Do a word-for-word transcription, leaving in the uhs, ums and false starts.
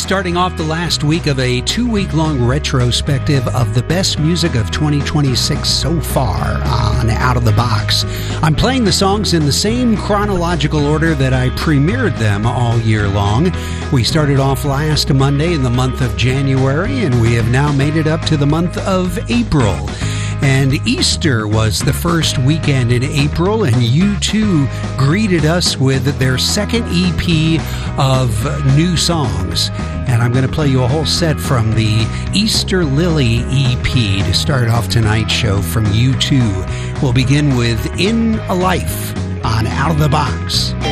starting off the last week of a two-week-long retrospective of the best music of twenty twenty-six so far on Out of the Box. I'm playing the songs in the same chronological order that I premiered them all year long. We started off last Monday in the month of January, and we have now made it up to the month of April. And Easter was the first weekend in April, and U two greeted us with their second E P of new songs. And I'm going to play you a whole set from the Easter Lily E P to start off tonight's show from U two. We'll begin with In a Life on Out of the Box.